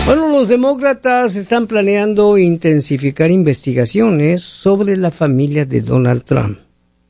Bueno, los demócratas están planeando intensificar investigaciones sobre la familia de Donald Trump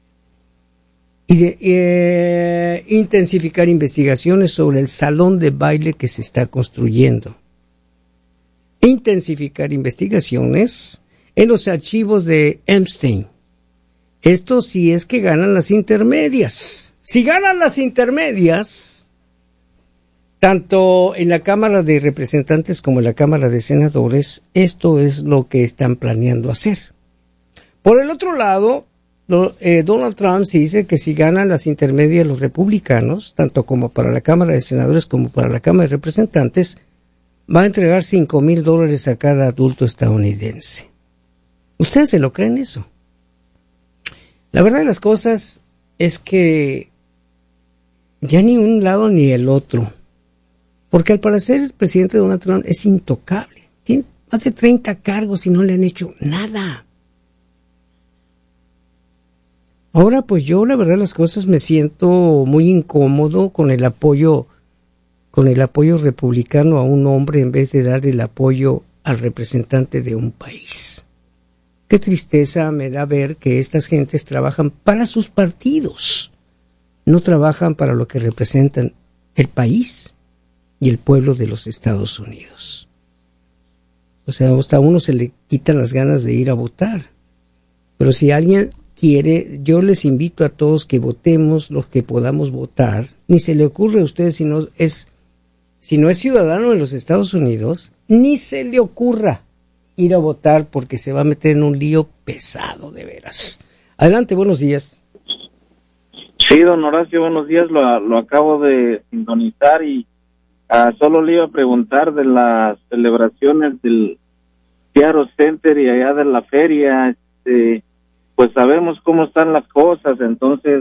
y intensificar investigaciones sobre el salón de baile que se está construyendo. Intensificar investigaciones en los archivos de Epstein. Esto si es que ganan las intermedias. Si ganan las intermedias, tanto en la Cámara de Representantes como en la Cámara de Senadores, esto es lo que están planeando hacer. Por el otro lado, Donald Trump dice que si ganan las intermedias los republicanos, tanto como para la Cámara de Senadores como para la Cámara de Representantes, va a entregar $5,000 a cada adulto estadounidense. ¿Ustedes se lo creen eso? La verdad de las cosas es que ya ni un lado ni el otro. Porque al parecer el presidente Donald Trump es intocable. Tiene más de 30 cargos y no le han hecho nada. Ahora pues yo la verdad de las cosas me siento muy incómodo con el apoyo republicano a un hombre en vez de darle el apoyo al representante de un país. Qué tristeza me da ver que estas gentes trabajan para sus partidos, no trabajan para lo que representan el país y el pueblo de los Estados Unidos. O sea, hasta a uno se le quitan las ganas de ir a votar. Pero si alguien quiere, yo les invito a todos que votemos los que podamos votar. Ni se le ocurre a ustedes si no es ciudadano de los Estados Unidos, ni se le ocurra ir a votar porque se va a meter en un lío pesado, de veras. Adelante, buenos días. Sí, don Horacio, buenos días. Lo acabo de sintonizar y solo le iba a preguntar de las celebraciones del Seattle Center y allá de la feria. Pues sabemos cómo están las cosas, entonces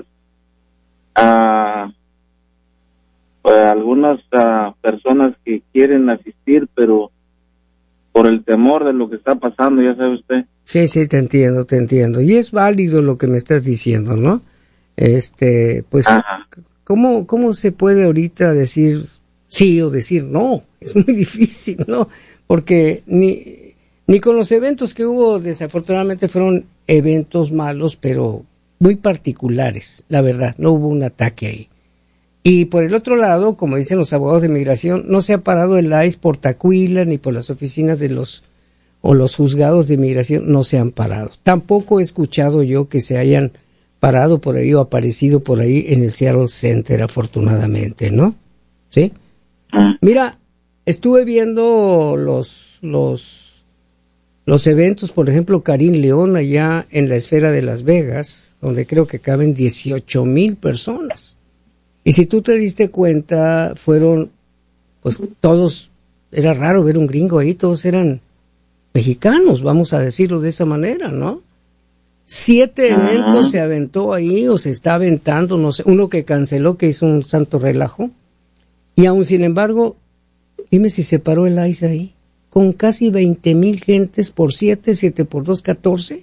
pues algunas personas que quieren asistir, pero por el temor de lo que está pasando, ya sabe usted. Sí, te entiendo. Y es válido lo que me estás diciendo, ¿no? Pues, ¿cómo se puede ahorita decir sí o decir no? Es muy difícil, ¿no? Porque ni con los eventos que hubo, desafortunadamente fueron eventos malos, pero muy particulares, la verdad, no hubo un ataque ahí. Y por el otro lado, como dicen los abogados de migración, no se ha parado el ICE por Tacuila ni por las oficinas de los juzgados de migración, no se han parado. Tampoco he escuchado yo que se hayan parado por ahí o aparecido por ahí en el Seattle Center, afortunadamente, ¿no? ¿Sí? Mira, estuve viendo los eventos, por ejemplo, Karim León allá en la esfera de Las Vegas, donde creo que caben 18,000 personas. Y si tú te diste cuenta, fueron, pues todos, era raro ver un gringo ahí, todos eran mexicanos, vamos a decirlo de esa manera, ¿no? 7 eventos se aventó ahí, o se está aventando, no sé, uno que canceló, que hizo un santo relajo, y aún sin embargo, dime si se paró el ICE ahí, con casi 20,000 gentes por 7 por 2, 14,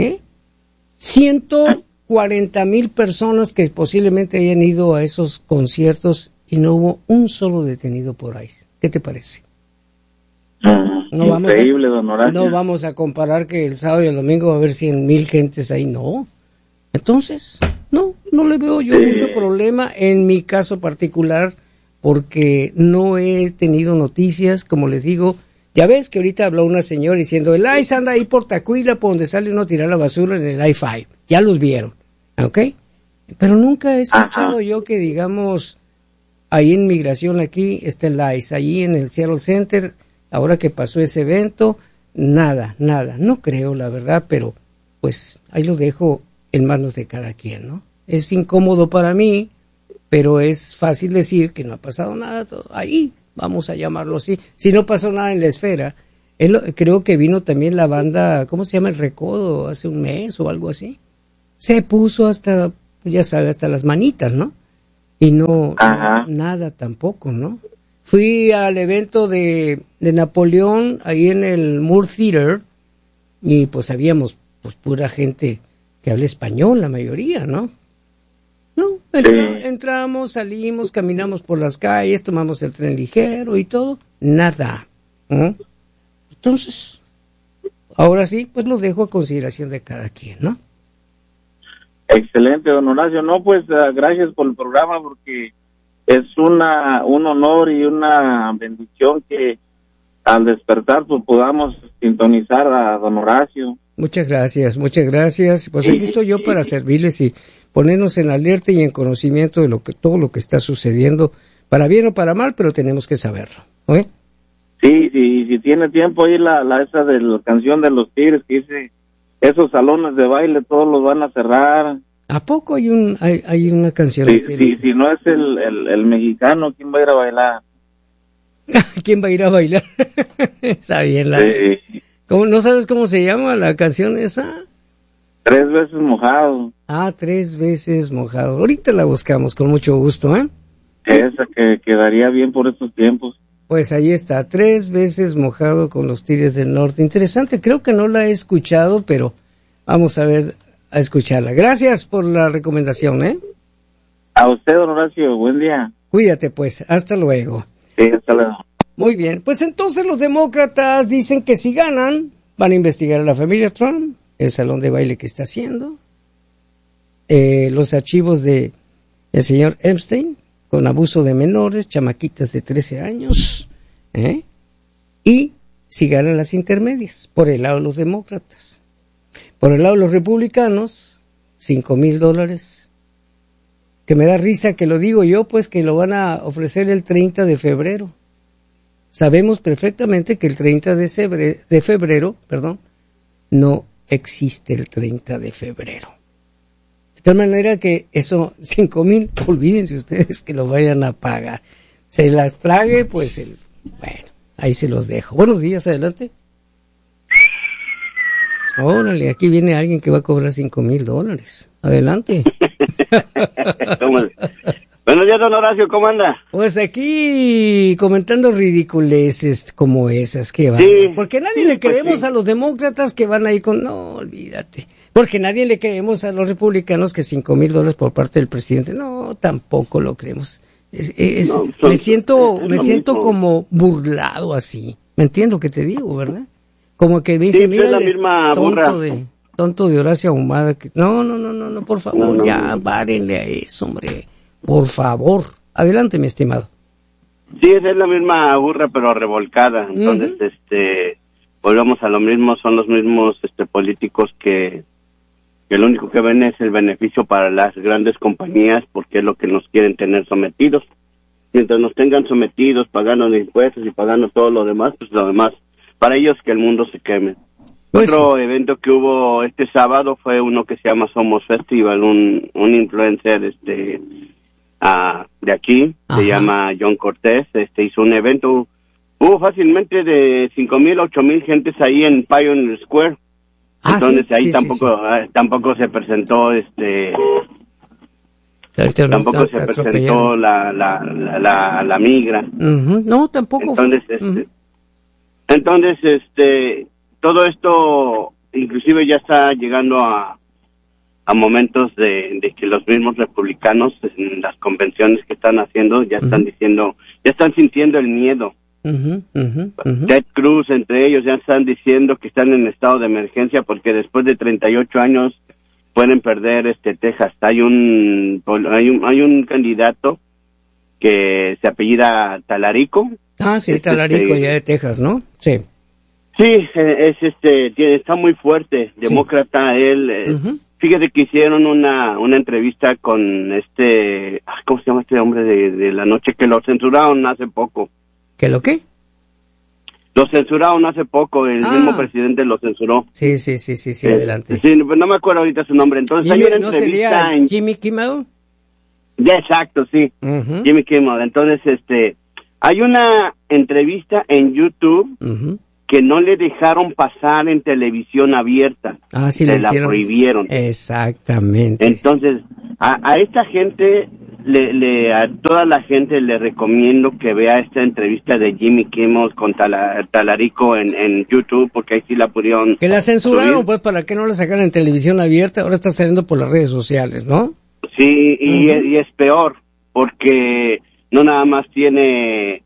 140,000 personas que posiblemente hayan ido a esos conciertos y no hubo un solo detenido por ICE. ¿Qué te parece? Increíble, don Horacio. No vamos a comparar que el sábado y el domingo va a haber 100,000 gentes ahí, no. Entonces, no le veo yo mucho problema en mi caso particular, porque no he tenido noticias, como les digo. Ya ves que ahorita habló una señora diciendo, el ICE anda ahí por Tacuila, por donde sale uno a tirar la basura en el I-5. Ya los vieron, ¿ok? Pero nunca he escuchado yo que digamos, ahí en migración aquí está el ICE, ahí en el Seattle Center, ahora que pasó ese evento, nada. No creo, la verdad, pero pues ahí lo dejo en manos de cada quien, ¿no? Es incómodo para mí, pero es fácil decir que no ha pasado nada ahí. Vamos a llamarlo así. Si no pasó nada en la esfera, creo que vino también la banda, ¿cómo se llama? El Recodo, hace un mes o algo así. Se puso hasta, ya sabes, hasta las manitas, ¿no? Y no, nada tampoco, ¿no? Fui al evento de Napoleón, ahí en el Moore Theater, y pues habíamos pues pura gente que habla español, la mayoría, ¿no? No, entramos, salimos, caminamos por las calles, tomamos el tren ligero y todo, nada. Entonces, ahora sí, pues lo dejo a consideración de cada quien, ¿no? Excelente, don Horacio. No, pues gracias por el programa, porque es un honor y una bendición que al despertar pues podamos sintonizar a don Horacio. Muchas gracias. Pues aquí estoy yo para servirles y ponernos en alerta y en conocimiento de todo lo que está sucediendo, para bien o para mal, pero tenemos que saberlo, ¿eh? Sí, si tiene tiempo ahí esa de la canción de los Tigres que dice, esos salones de baile todos los van a cerrar. ¿A poco hay una canción así? Sí, si no es el mexicano, ¿quién va a ir a bailar? ¿Quién va a ir a bailar? Está bien. Sí. ¿No sabes cómo se llama la canción esa? 3 veces mojado. 3 veces mojado. Ahorita la buscamos con mucho gusto, ¿eh? Esa que quedaría bien por estos tiempos. Pues ahí está, 3 veces mojado con los Tigres del Norte. Interesante, creo que no la he escuchado, pero vamos a escucharla. Gracias por la recomendación, ¿eh? A usted, don Horacio, buen día. Cuídate, pues, hasta luego. Sí, hasta luego. Muy bien, pues entonces los demócratas dicen que si ganan, van a investigar a la familia Trump, el salón de baile que está haciendo, los archivos de el señor Epstein, con abuso de menores, chamaquitas de 13 años, y si ganan las intermedias, por el lado de los demócratas. Por el lado de los republicanos, $5,000, que me da risa que lo digo yo, pues que lo van a ofrecer el 30 de febrero. Sabemos perfectamente que el 30 de febrero, no existe el 30 de febrero. De tal manera que eso, 5,000, olvídense ustedes que lo vayan a pagar. Se las trague, pues, bueno, ahí se los dejo. Buenos días, adelante. Órale, aquí viene alguien que va a cobrar $5,000. Adelante. Buenos días, don Horacio, ¿cómo anda? Pues aquí comentando ridiculeces como esas que van. Sí, porque nadie le creemos a los demócratas que van ahí con... No, olvídate. Porque nadie le creemos a los republicanos que $5,000 por parte del presidente. No, tampoco lo creemos. Me siento como burlado así. ¿Me entiendes lo que te digo, verdad? Como que me dice, mira, es la misma tonto de Horacio Ahumada. No, por favor, párenle a eso, hombre. Por favor. Adelante, mi estimado. Sí, esa es la misma burra, pero revolcada. Entonces, volvemos a lo mismo, son los mismos políticos que lo único que ven es el beneficio para las grandes compañías, porque es lo que nos quieren tener sometidos. Mientras nos tengan sometidos, pagando impuestos y pagando todo lo demás, pues lo demás, para ellos que el mundo se queme. Pues Otro evento que hubo este sábado fue uno que se llama Somos Festival, un influencer de aquí, se llama John Cortés, hizo un evento, hubo fácilmente de 5,000 a 8,000 gentes ahí en Pioneer Square. Entonces sí, ahí sí, tampoco se presentó tampoco se presentó la migra. No, tampoco. Entonces todo esto inclusive ya está llegando a momentos de que los mismos republicanos en las convenciones que están haciendo ya están diciendo, ya están sintiendo el miedo. Ted Cruz, entre ellos, ya están diciendo que están en estado de emergencia porque después de 38 años pueden perder Texas. Hay un candidato que se apellida Talarico. Sí, Talarico, ya de Texas, ¿no? Sí. Sí, está muy fuerte, demócrata, él. Fíjate que hicieron una entrevista con ¿cómo se llama este hombre de la noche? Que lo censuraron hace poco. ¿Qué lo qué? Lo censuraron hace poco, el mismo presidente lo censuró. Sí, adelante. Sí, no me acuerdo ahorita su nombre. Entonces hay una entrevista ¿no sería Jimmy Kimmel? Ya, exacto, sí. Jimmy Kimmel. Entonces, hay una entrevista en YouTube que no le dejaron pasar en televisión abierta. Sí, se la prohibieron. Exactamente. Entonces, a esta gente, a toda la gente le recomiendo que vea esta entrevista de Jimmy Kimmel con Talarico en YouTube, porque ahí sí la pudieron... Que la censuraron, subir. pues, para que no la sacaran en televisión abierta, ahora está saliendo por las redes sociales, ¿no? Sí, y es peor, porque no nada más tiene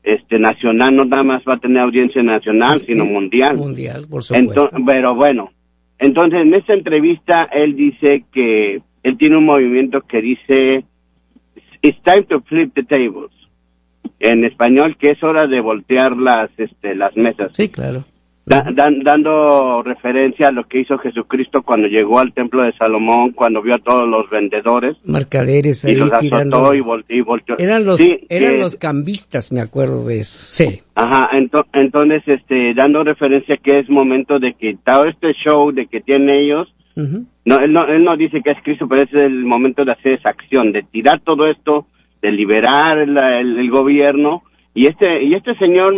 nacional, no nada más va a tener audiencia nacional, sino mundial. Mundial, por supuesto. Pero bueno, entonces en esta entrevista él dice que él tiene un movimiento que dice "It's time to flip the tables", en español, que es hora de voltear las mesas. Sí, claro. Dando referencia a lo que hizo Jesucristo cuando llegó al templo de Salomón, cuando vio a todos los vendedores, mercaderes ahí y los azotó y volteó. Eran los cambistas, me acuerdo de eso. Sí. Ajá, entonces dando referencia que es momento de que todo este show de que tienen ellos, no, él no dice que es Cristo, pero es el momento de hacer esa acción, de tirar todo esto, de liberar el gobierno, y este señor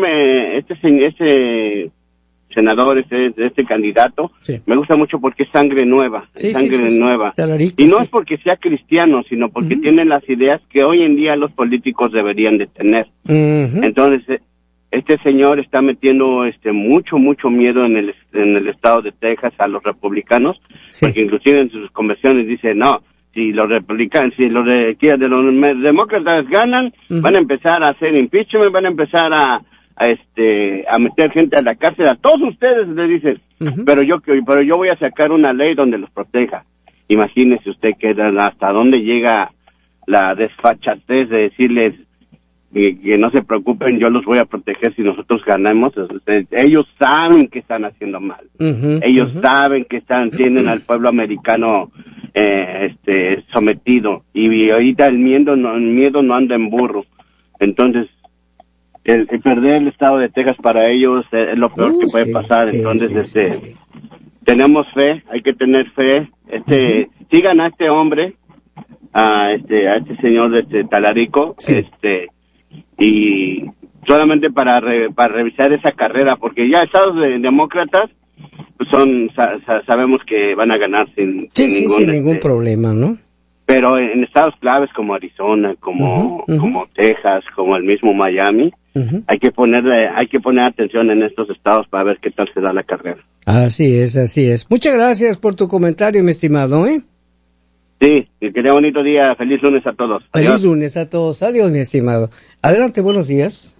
senador, este candidato, sí, me gusta mucho porque es sangre nueva, nueva. Talarico, y no es porque sea cristiano, sino porque tiene las ideas que hoy en día los políticos deberían de tener. Entonces, este señor está metiendo mucho miedo en el estado de Texas a los republicanos, sí, porque inclusive en sus convenciones dice, no, si los republicanos, si los demócratas ganan, van a empezar a hacer impeachment, van a empezar a meter gente a la cárcel, a todos ustedes, le dicen, pero yo voy a sacar una ley donde los proteja. Imagínese usted que hasta dónde llega la desfachatez de decirles que no se preocupen, yo los voy a proteger si nosotros ganamos. Ellos saben que están haciendo mal. Ellos saben que tienen al pueblo americano sometido, y ahorita el miedo no anda en burro. Entonces, el perder el estado de Texas para ellos es lo peor que puede pasar. Sí, entonces, tenemos fe, hay que tener fe. Sigan a este hombre, a este señor Talarico, sí, y solamente para revisar esa carrera, porque ya estados demócratas pues sabemos que van a ganar sin ningún problema, ¿no? Pero en estados claves como Arizona, como Texas, como el mismo Miami, hay que poner atención en estos estados para ver qué tal se da la carrera. Así es. Muchas gracias por tu comentario, mi estimado, ¿eh? Sí, que tenga bonito día. Feliz lunes a todos. Feliz Adiós. lunes a todos. Adiós, mi estimado. Adelante, buenos días.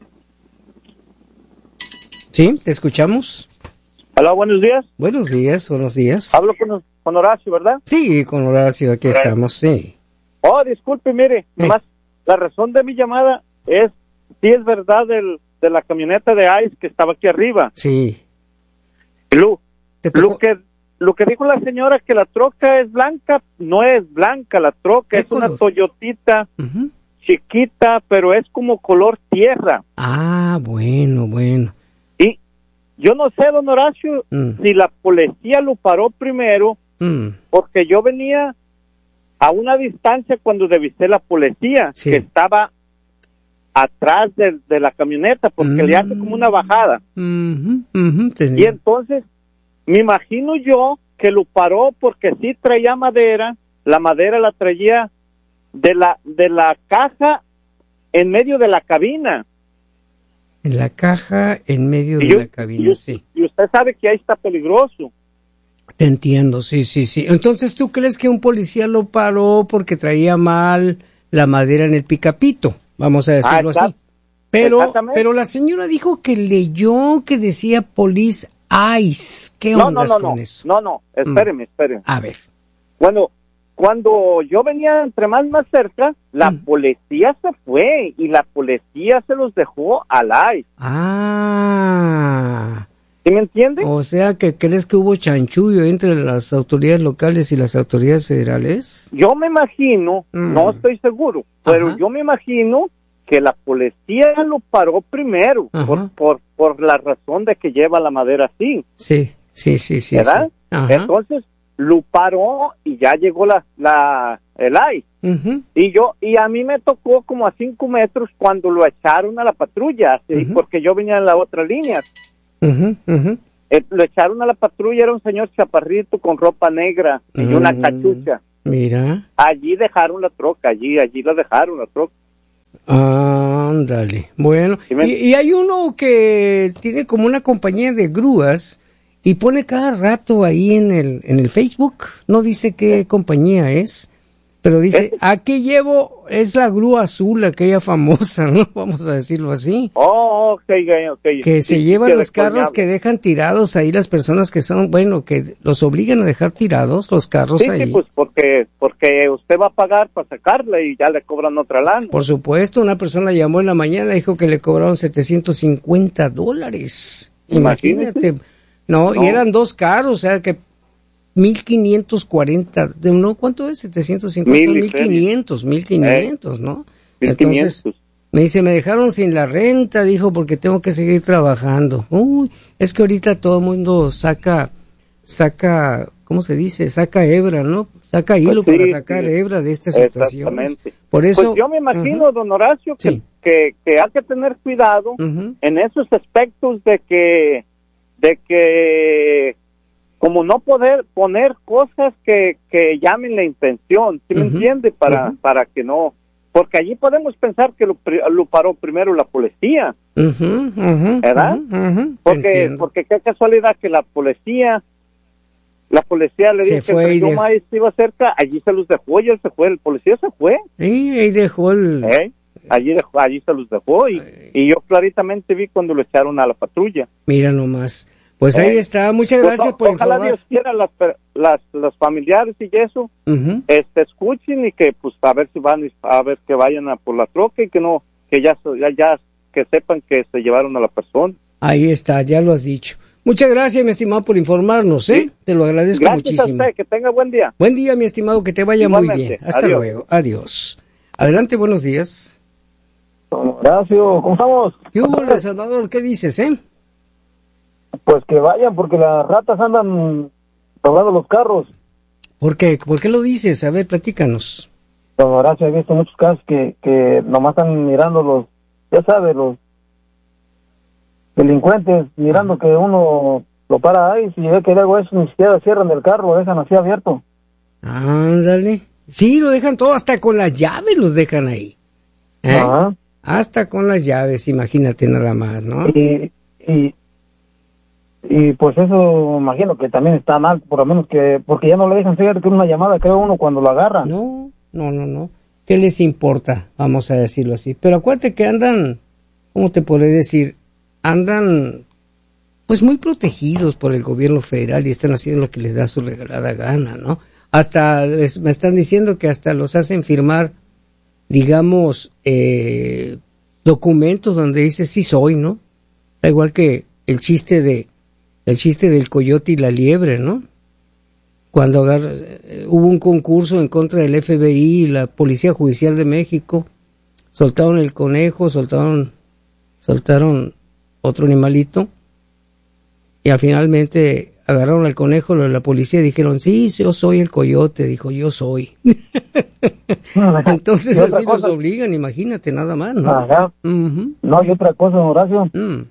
¿Sí? ¿Te escuchamos? Hola, buenos días. Buenos días. Hablo con Horacio, ¿verdad? Sí, con Horacio, aquí estamos, sí. Oh, disculpe, mire, nomás la razón de mi llamada es, sí es verdad de la camioneta de ICE que estaba aquí arriba. Sí. Lo que dijo la señora, que la troca es blanca, no es blanca la troca, es una Toyotita chiquita, pero es como color tierra. Ah, bueno. Y yo no sé, don Horacio, si la policía lo paró primero, porque yo venía a una distancia cuando divisé la policía, sí, que estaba atrás de la camioneta, porque le hace como una bajada. Y entonces, me imagino yo que lo paró porque sí traía madera, la madera la traía de la caja en medio de la cabina. En la caja en medio de la cabina, sí. Y usted sabe que ahí está peligroso. Te entiendo, sí. Entonces, ¿tú crees que un policía lo paró porque traía mal la madera en el picapito? Vamos a decirlo así. Pero la señora dijo que leyó que decía Police ICE. ¿Qué ondas con eso? No, espéreme. A ver. Cuando yo venía entre más cerca, la policía se fue y la policía se los dejó al ICE. Ah. ¿Sí me entiende? O sea, que ¿crees que hubo chanchullo entre las autoridades locales y las autoridades federales? Yo me imagino, no estoy seguro, pero yo me imagino que la policía lo paró primero por la razón de que lleva la madera así. Sí. ¿Verdad? Sí. Entonces lo paró y ya llegó el ICE. Y a mí me tocó como a 5 metros cuando lo echaron a la patrulla, ¿sí? Porque yo venía en la otra línea. Lo echaron a la patrulla, era un señor chaparrito con ropa negra y una cachucha. Mira. Allí dejaron la troca, allí la dejaron la troca. Ándale. Bueno, y hay uno que tiene como una compañía de grúas y pone cada rato ahí en el Facebook, no dice qué compañía es, Pero dice, aquí llevo, es la grúa azul, aquella famosa, ¿no? Vamos a decirlo así. Ok. Que se llevan los carros que dejan tirados ahí las personas que son, bueno, que los obligan a dejar tirados los carros ahí. Sí, pues porque usted va a pagar para sacarle y ya le cobran otra lana. Por supuesto, una persona llamó en la mañana y dijo que le cobraron $750. Imagínate. No, y eran 2 carros, o sea que 1,540, ¿no? ¿Cuánto es? 750, 1,500, ¿no? 1,500. Entonces, me dice, me dejaron sin la renta, dijo, porque tengo que seguir trabajando. Uy, es que ahorita todo el mundo saca, ¿cómo se dice? Saca hebra, ¿no? Saca hilo para sacar hebra de esta situación. Por eso, pues yo me imagino, don Horacio, que hay que tener cuidado en esos aspectos de que como no poder poner cosas que llamen la intención, ¿sí me entiende? Para que no, porque allí podemos pensar que lo paró primero la policía, ¿verdad? Porque qué casualidad que la policía le dijo que el yo maestro iba cerca, allí se los dejó y él se fue, el policía se fue. Sí, ahí dejó allí se los dejó y yo claritamente vi cuando lo echaron a la patrulla. Mira nomás. Pues ahí está, muchas gracias por informar. Ojalá Dios quiera los familiares y eso, escuchen y que pues a ver si van a ver que vayan a por la troca y que no, que ya que sepan que se llevaron a la persona. Ahí está, ya lo has dicho. Muchas gracias, mi estimado, por informarnos, ¿eh? Sí. Te lo agradezco muchísimo. Gracias a usted, que tenga buen día. Buen día, mi estimado, que te vaya igualmente. Muy bien. Hasta luego, adiós. Adelante, buenos días. Horacio, ¿cómo estamos? ¿Qué hubo, El Salvador? ¿Qué dices, Pues que vayan, porque las ratas andan robando los carros. ¿Por qué? ¿Por qué lo dices? A ver, platícanos. Don Horacio, he visto muchos casos que nomás están mirando los, ya sabes, los delincuentes, mirando que uno lo para ahí, si ve que hay algo eso, ni siquiera cierran el carro, lo dejan así abierto. Ándale. Sí, lo dejan todo, hasta con las llaves los dejan ahí. Ajá. Hasta con las llaves, imagínate nada más, ¿no? Y pues eso imagino que también está mal, por lo menos que, porque ya no le dejan seguir con una llamada, creo uno, cuando lo agarra. No. ¿Qué les importa? Vamos a decirlo así. Pero acuérdate que andan, ¿cómo te podré decir? Andan, pues muy protegidos por el gobierno federal y están haciendo lo que les da su regalada gana, ¿no? Hasta, me están diciendo que hasta los hacen firmar, digamos, documentos donde dice sí soy, ¿no? Da igual que el chiste del coyote y la liebre, ¿no? Cuando hubo un concurso en contra del FBI y la Policía Judicial de México, soltaron el conejo, soltaron otro animalito, y finalmente agarraron al conejo, lo de la policía, dijeron, sí, yo soy el coyote, dijo, yo soy. Entonces así los obligan, imagínate, nada más, ¿no? Ajá. No, y otra cosa, Horacio,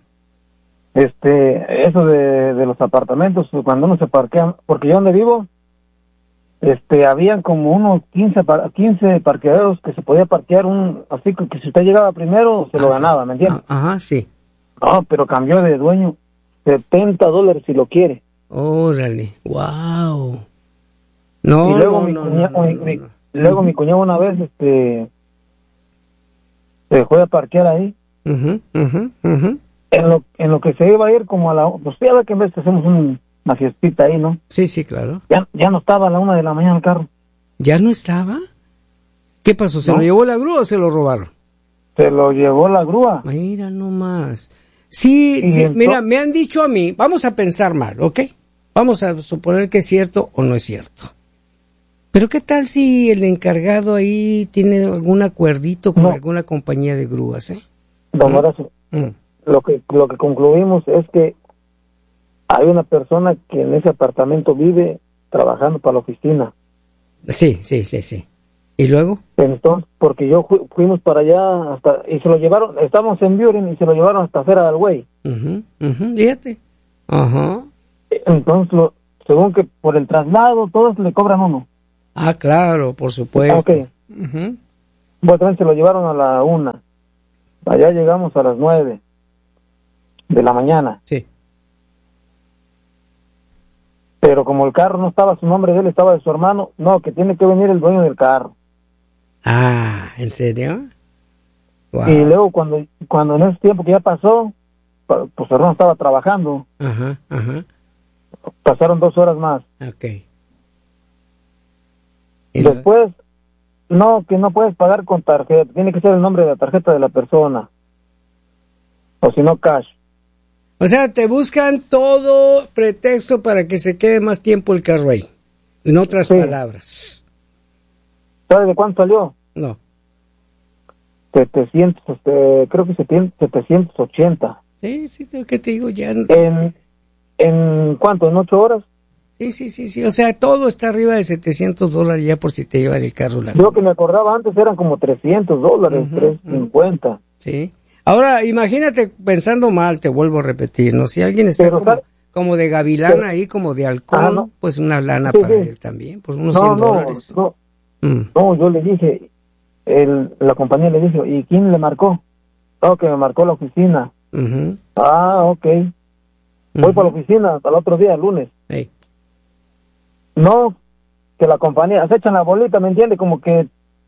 eso de los apartamentos, cuando uno se parquea, porque yo donde vivo, habían como unos 15 parqueaderos que se podía parquear así que si usted llegaba primero se lo ganaba, ¿me entiendes? Ajá, sí. No, pero cambió de dueño, $70 si lo quiere. Órale, wow. No, y luego luego mi cuñado una vez se fue a parquear ahí. En lo que se iba a ir como a la, pues ya ve que en vez hacemos una fiestita ahí, ¿no? Sí, claro. Ya no estaba a la 1 de la mañana el carro. ¿Ya no estaba? ¿Qué pasó? ¿Se lo llevó la grúa o se lo robaron? Se lo llevó la grúa. Mira nomás. Sí, mira, me han dicho a mí, vamos a pensar mal, ¿ok? Vamos a suponer que es cierto o no es cierto. Pero ¿qué tal si el encargado ahí tiene algún acuerdito con alguna compañía de grúas, Don Horacio, lo que concluimos es que hay una persona que en ese apartamento vive trabajando para la oficina. Sí. ¿Y luego? Entonces, porque fuimos para allá y se lo llevaron, estábamos en Buren y se lo llevaron hasta Cera del Güey. Fíjate. Ajá. Entonces, según que por el traslado, todos le cobran uno. Ah, claro, por supuesto. Ok. Bueno, también se lo llevaron a la 1. Allá llegamos a las 9 de la mañana. Sí. Pero como el carro no estaba a su nombre de él, estaba de su hermano, no, que tiene que venir el dueño del carro. Ah, ¿en serio? Wow. Y luego cuando en ese tiempo que ya pasó, pues Ron estaba trabajando. Ajá. Pasaron 2 horas más. Okay. Y después, que no puedes pagar con tarjeta. Tiene que ser el nombre de la tarjeta de la persona. O si no, cash. O sea, te buscan todo pretexto para que se quede más tiempo el carro ahí. En otras palabras. ¿Sabes de cuánto salió? No. 700, creo que 780. Sí, ¿qué te digo? Ya. ¿En cuánto? ¿En 8 horas? Sí. O sea, todo está arriba de $700 ya por si te llevan el carro. Yo que me acordaba antes eran como $300, $350. Sí. Ahora, imagínate pensando mal, te vuelvo a repetir, ¿no? Si alguien está como de gavilán ahí, como de halcón, no. pues una lana para él también, pues unos $100. No, yo le dije, la compañía le dijo, ¿y quién le marcó? No, que me marcó la oficina. Ok. Voy para la oficina al otro día, el lunes. Hey. No, que la compañía se echan la bolita, ¿me entiende? Como que...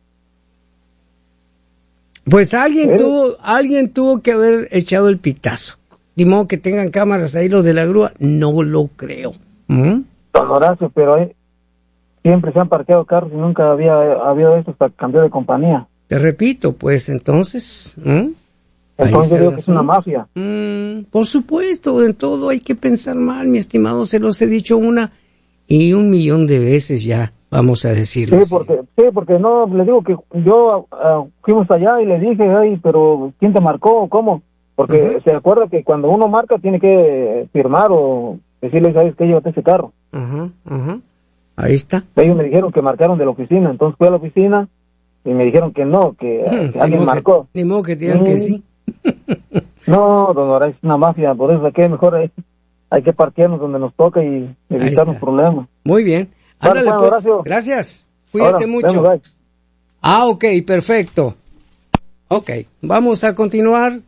Pues alguien tuvo que haber echado el pitazo. Ni modo que tengan cámaras ahí los de la grúa, no lo creo. Don Horacio, pero ahí siempre se han parqueado carros y nunca había habido esto hasta cambiar de compañía. Te repito, pues entonces... Entonces yo digo que es una mafia. Por supuesto, en todo hay que pensar mal, mi estimado, se los he dicho 1 y 1,000,000 de veces ya, vamos a decirlo. Sí, porque no, le digo que yo fuimos allá y le dije, pero ¿quién te marcó o cómo? Porque se acuerda que cuando uno marca tiene que firmar o decirle, ¿sabes qué? Llévate ese carro. Ahí está. Ellos me dijeron que marcaron de la oficina, entonces fui a la oficina y me dijeron que no, que alguien marcó. Ni modo que digan que sí. No, don Horacio, es una mafia, por eso que mejor hay que parquearnos donde nos toca y evitar los problemas. Muy bien. Ándale, pues. Horacio. Gracias. Cuídate mucho. Vemos, ok, perfecto. Ok, vamos a continuar.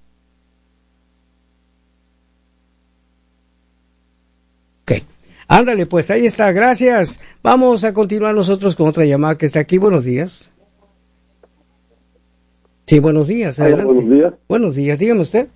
Ok. Ándale, pues ahí está, gracias. Vamos a continuar nosotros con otra llamada que está aquí. Buenos días. Sí, buenos días, adelante. Hola, buenos días. Buenos días, dígame usted.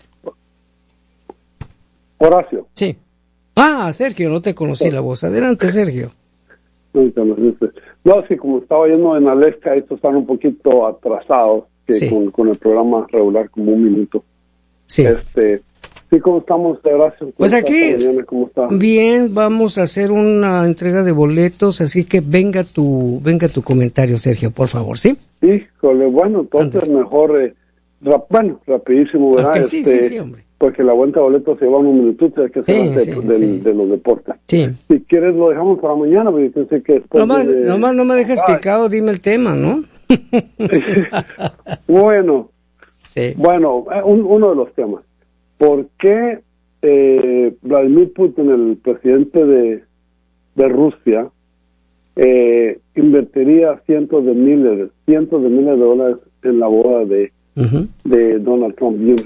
Horacio. Sí. Sergio, no te conocí la voz. Adelante, Sergio. No, sí, como estaba yendo en Alaska, estos están un poquito atrasados con el programa regular, como 1 minuto. Sí. Sí, ¿cómo estamos, Horacio? Pues aquí, ¿Cómo está? bien, vamos a hacer una entrega de boletos, así que venga tu comentario, Sergio, por favor, ¿sí? Híjole, bueno, entonces mejor, rapidísimo, ¿verdad? Okay, sí, hombre. Porque la venta de boletos se lleva unos minutitos, hay que ser de los deportes. Sí. Si quieres lo dejamos para mañana, porque yo sé que... Nomás no me dejes picado, dime el tema, ¿no? Bueno, sí. Bueno, uno de los temas. ¿Por qué Vladimir Putin, el presidente de Rusia, invertiría cientos de miles de dólares en la boda de Donald Trump Jr.?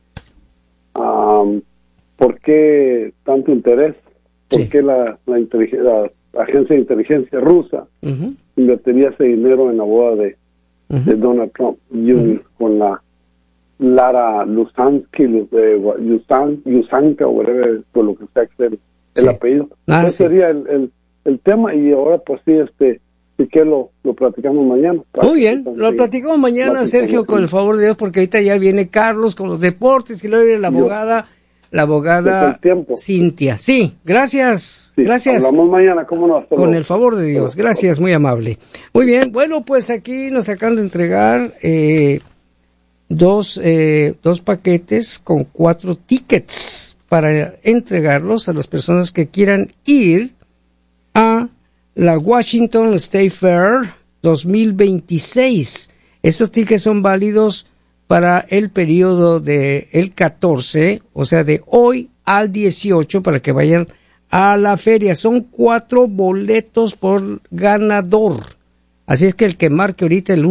¿Por qué tanto interés? ¿Por qué la agencia de inteligencia rusa invertiría ese dinero en la boda de Donald Trump Jr. con la Lara Lusansky, Yusanka, o whatever, por lo que sea que sea el apellido? Ese sería el tema, y ahora pues si que lo platicamos mañana. Muy bien, lo platicamos mañana, Sergio, con el favor de Dios, porque ahorita ya viene Carlos con los deportes, y luego viene la abogada Cintia. Sí, gracias. Sí, gracias. Hablamos mañana, ¿cómo no? Con el favor de Dios, gracias, muy amable. Muy bien, bueno, pues aquí nos acaban de entregar dos paquetes con 4 tickets para entregarlos a las personas que quieran ir a la Washington State Fair 2026. Estos tickets son válidos para el periodo de el 14, o sea, de hoy al 18, para que vayan a la feria. Son 4 boletos por ganador. Así es que el que marque ahorita el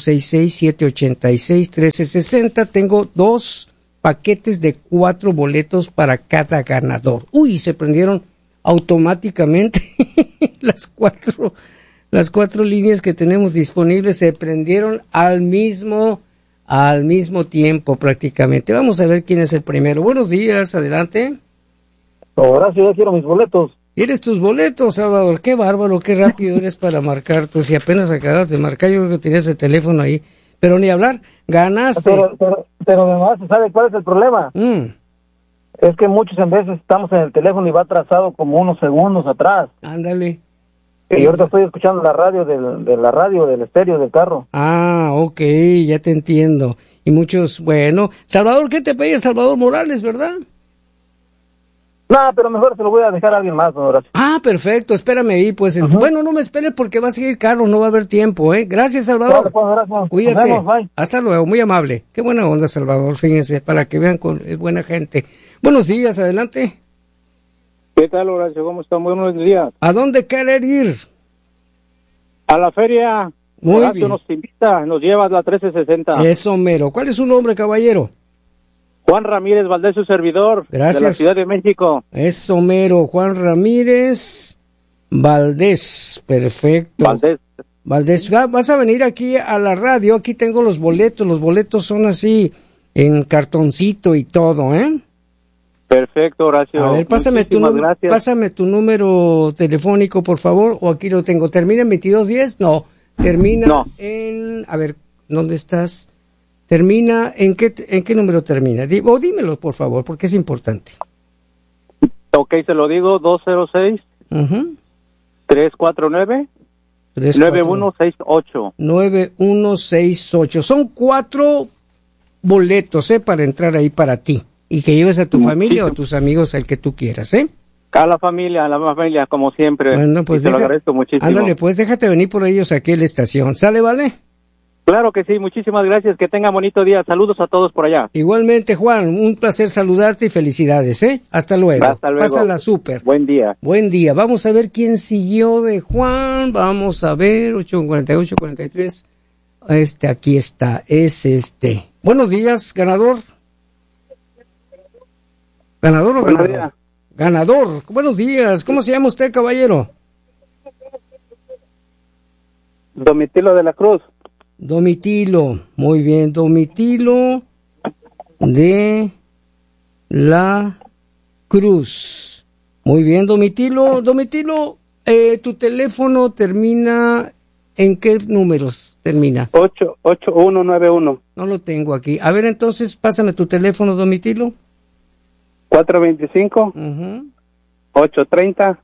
1-866-786-1360, tengo 2 paquetes de 4 boletos para cada ganador. Uy, se prendieron automáticamente las 4 Las 4 líneas que tenemos disponibles se prendieron al mismo tiempo prácticamente. Vamos a ver quién es el primero. Buenos días, adelante. Horacio, ya quiero mis boletos. ¿Quieres tus boletos, Salvador? Qué bárbaro, qué rápido eres para marcar. Tú si apenas acabas de marcar, yo creo que tenías el teléfono ahí. Pero ni hablar, ganaste. Pero además, ¿sabe cuál es el problema? Es que muchos en veces estamos en el teléfono y va atrasado como unos segundos atrás. Ándale. Y ahorita estoy escuchando la radio del estéreo del carro. Ah, ok, ya te entiendo. Y muchos, bueno. Salvador, ¿qué te pedía Salvador Morales, verdad? No, pero mejor se lo voy a dejar a alguien más, don Horacio. Ah, perfecto, espérame ahí, pues. Bueno, no me esperes porque va a seguir Carlos, no va a haber tiempo, ¿eh? Gracias, Salvador. Pues, gracias. Cuídate. Nos vemos, bye. Hasta luego, muy amable. Qué buena onda, Salvador, fíjense, para que vean es buena gente. Buenos días, adelante. ¿Qué tal, Horacio? ¿Cómo están? Buenos días. ¿A dónde querer ir? A la feria. Muy Horacio bien. nos invita, nos lleva a la 1360. Eso mero. ¿Cuál es su nombre, caballero? Juan Ramírez Valdés, su servidor. Gracias. De la Ciudad de México. Eso mero. Juan Ramírez Valdés. Perfecto. Valdés, vas a venir aquí a la radio. Aquí tengo los boletos son así en cartoncito y todo, ¿eh? Perfecto, Horacio. A ver, pásame tu número telefónico, por favor, o aquí lo tengo. ¿Termina en 2210? No, termina en... A ver, ¿dónde estás? ¿Termina en qué número termina? O dímelo, por favor, porque es importante. Ok, se lo digo, 206-349. 9168. 9168. Son 4 boletos, para entrar ahí para ti. Y que lleves a tu familia o a tus amigos, al que tú quieras, A la familia, como siempre. Bueno, pues te lo agradezco muchísimo. Ándale, pues déjate venir por ellos aquí a la estación. ¿Sale, vale? Claro que sí, muchísimas gracias. Que tenga bonito día. Saludos a todos por allá. Igualmente, Juan, un placer saludarte y felicidades, Hasta luego. Hasta luego. Pásala súper. Buen día. Buen día. Vamos a ver quién siguió de Juan. Vamos a ver, 848-43. Aquí está, es este. Buenos días, ganador. ¿Ganador o ganador? Días. Ganador. Buenos días. ¿Cómo se llama usted, caballero? Domitilo de la Cruz. Domitilo. Muy bien. Domitilo de la Cruz. Muy bien, Domitilo. Domitilo, tu teléfono termina... ¿En qué números termina? 8191. No lo tengo aquí. A ver, entonces, pásame tu teléfono, Domitilo. 425 830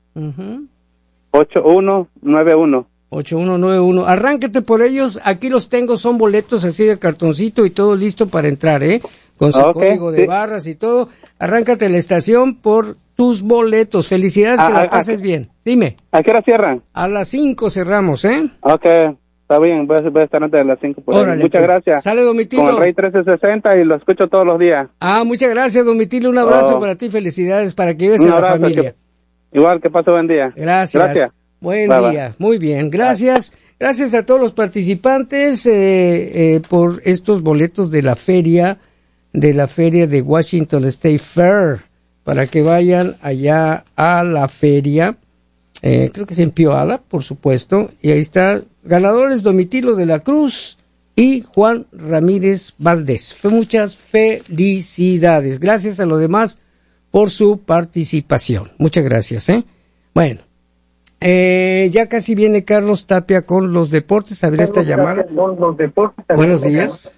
8191. 8191. Arráncate por ellos. Aquí los tengo, son boletos así de cartoncito y todo listo para entrar, con su código de barras y todo. Arráncate a la estación por tus boletos. Felicidades, que la pases bien. Dime. ¿A qué hora cierran? A las 5 cerramos, Ok, está bien, voy a estar antes de las 5 por ahí. Muchas gracias. Sale, Domitilo. Con el Rey 1360 y lo escucho todos los días. Muchas gracias, Domitilo. Un abrazo para ti, felicidades, para que lleves a la familia. Igual, que pase buen día. Gracias. Buen día. Muy bien, gracias. Gracias a todos los participantes por estos boletos de la feria de Washington State Fair, para que vayan allá a la feria. Creo que es en Puyallup, por supuesto, y ahí está, ganadores Domitilo de la Cruz y Juan Ramírez Valdés. Muchas felicidades. Gracias a los demás por su participación. Muchas gracias, Bueno, ya casi viene Carlos Tapia con los deportes. A ver esta llamada. Buenos días.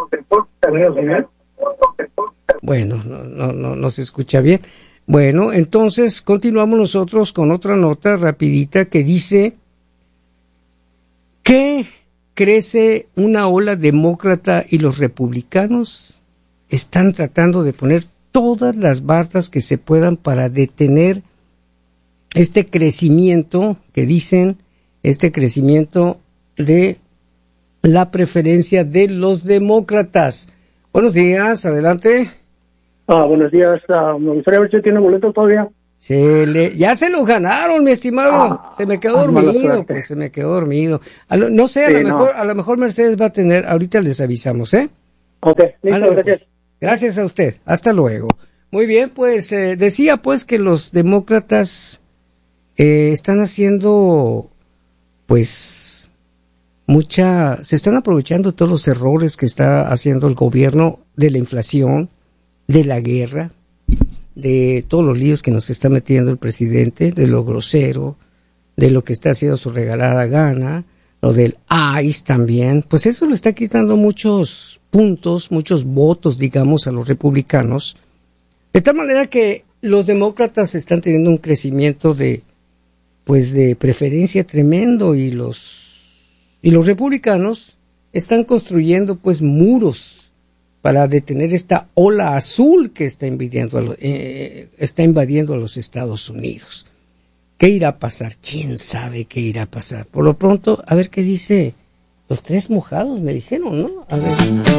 Bueno, no se escucha bien. Bueno, entonces continuamos nosotros con otra nota rapidita que dice que crece una ola demócrata y los republicanos están tratando de poner todas las barras que se puedan para detener este crecimiento que dicen, este crecimiento de la preferencia de los demócratas. Buenos días, adelante. Buenos días. Me gustaría ver si tiene boleto todavía. Ya se lo ganaron, mi estimado. Se me quedó dormido, pues se me quedó dormido. No sé, a lo mejor Mercedes va a tener, ahorita les avisamos, Ok, listo, gracias. Pues. Gracias a usted, hasta luego. Muy bien, pues decía pues que los demócratas están haciendo pues se están aprovechando todos los errores que está haciendo el gobierno, de la inflación, de la guerra, de todos los líos que nos está metiendo el presidente, de lo grosero, de lo que está haciendo su regalada gana, lo del ICE también. Pues eso le está quitando muchos puntos, muchos votos, digamos, a los republicanos, de tal manera que los demócratas están teniendo un crecimiento de preferencia tremendo, y los republicanos están construyendo pues muros para detener esta ola azul que está invadiendo a los Estados Unidos. ¿Qué irá a pasar? ¿Quién sabe qué irá a pasar? Por lo pronto, a ver qué dice los tres mojados, me dijeron, ¿no? A ver.